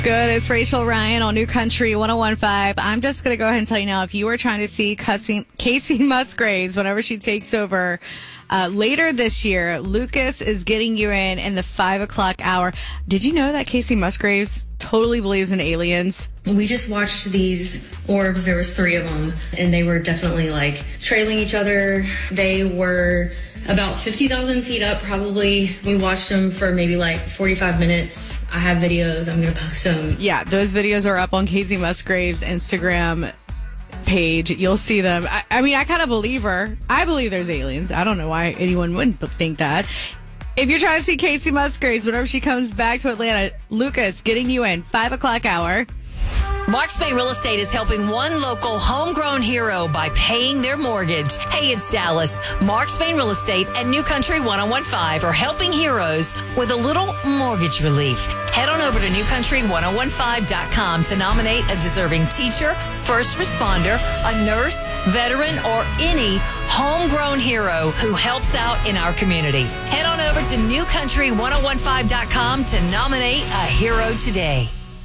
Good. It's Rachel Ryan on New Country 101.5. I'm just going to go ahead and tell you now, if you are trying to see Casey Musgraves whenever she takes over later this year, Lucas is getting you in the 5 o'clock hour. Did you know that Casey Musgraves totally believes in aliens? We just watched these orbs. There was 3 of them, and they were definitely like trailing each other. They were about 50,000 feet up, probably. We watched them for maybe like 45 minutes. I have videos. I'm going to post them. Yeah, those videos are up on Casey Musgraves' Instagram page. You'll see them. I mean, I kind of believe her. I believe there's aliens. I don't know why anyone wouldn't think that. If you're trying to see Casey Musgraves whenever she comes back to Atlanta, Lucas getting you in 5 o'clock hour. Mark Spain Real Estate is helping one local homegrown hero by paying their mortgage. Hey, it's Dallas. Mark Spain Real Estate and New Country 101.5 are helping heroes with a little mortgage relief. Head on over to newcountry1015.com to nominate a deserving teacher, first responder, a nurse, veteran, or any homegrown hero who helps out in our community. Head on over to newcountry1015.com to nominate a hero today.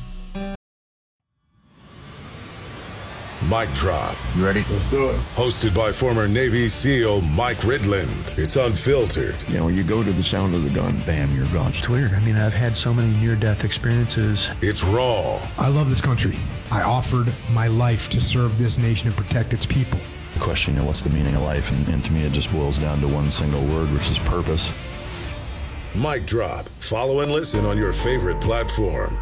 Mic Drop. You ready? Let's do it. Hosted by former Navy SEAL Mike Ridland. It's unfiltered. You know, you go to the sound of the gun, bam, you're gone. It's weird. I mean, I've had so many near-death experiences. It's raw. I love this country. I offered my life to serve this nation and protect its people. The question, you know, what's the meaning of life? And to me, it just boils down to one single word, which is purpose. Mic Drop. Follow and listen on your favorite platform.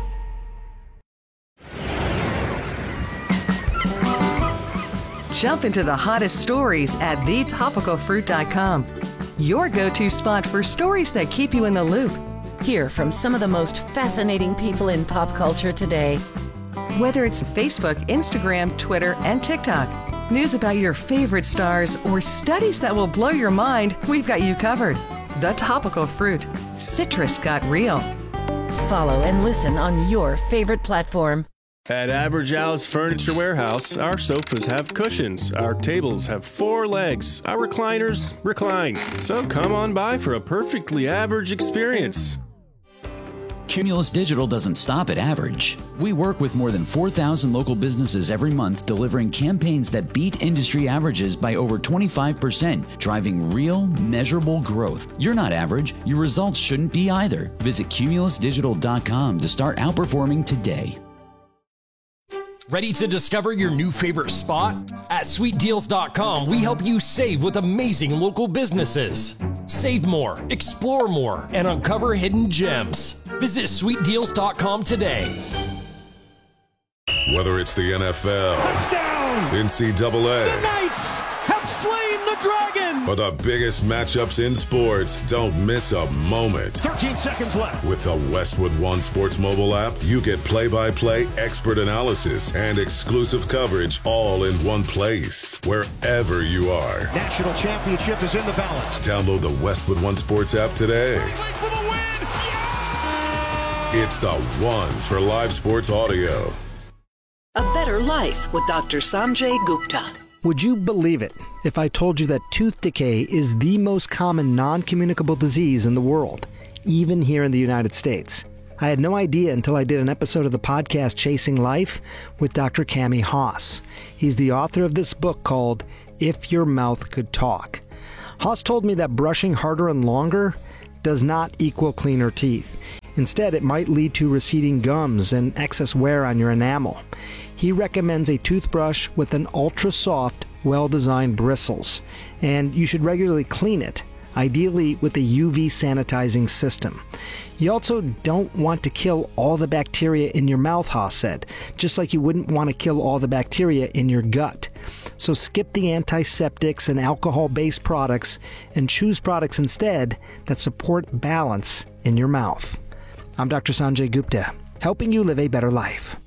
Jump into the hottest stories at thetopicalfruit.com. Your go-to spot for stories that keep you in the loop. Hear from some of the most fascinating people in pop culture today. Whether it's Facebook, Instagram, Twitter, and TikTok, news about your favorite stars, or studies that will blow your mind, we've got you covered. The Topical Fruit. Citrus got real. Follow and listen on your favorite platform. At Average Al's Furniture Warehouse, our sofas have cushions, our tables have 4 legs, our recliners recline. So come on by for a perfectly average experience. Cumulus Digital doesn't stop at average. We work with more than 4,000 local businesses every month, delivering campaigns that beat industry averages by over 25%, driving real, measurable growth. You're not average. Your results shouldn't be either. Visit cumulusdigital.com to start outperforming today. Ready to discover your new favorite spot? At sweetdeals.com, we help you save with amazing local businesses. Save more, explore more, and uncover hidden gems. Visit sweetdeals.com today. Whether it's the NFL, touchdown, NCAA, the Knights have slain the dragon, or the biggest matchups in sports, don't miss a moment. 13 seconds left. With the Westwood One Sports mobile app, you get play-by-play expert analysis and exclusive coverage all in one place, wherever you are. National championship is in the balance. Download the Westwood One Sports app today. For the win. Yeah! It's the one for live sports audio. A Better Life with Dr. Sanjay Gupta. Would you believe it if I told you that tooth decay is the most common non-communicable disease in the world, even here in the United States? I had no idea until I did an episode of the podcast Chasing Life with Dr. Cami Haas. He's the author of this book called If Your Mouth Could Talk. Haas told me that brushing harder and longer does not equal cleaner teeth. Instead, it might lead to receding gums and excess wear on your enamel. He recommends a toothbrush with an ultra-soft, well-designed bristles, and you should regularly clean it, ideally with a UV sanitizing system. You also don't want to kill all the bacteria in your mouth, Haas said, just like you wouldn't want to kill all the bacteria in your gut. So skip the antiseptics and alcohol-based products and choose products instead that support balance in your mouth. I'm Dr. Sanjay Gupta, helping you live a better life.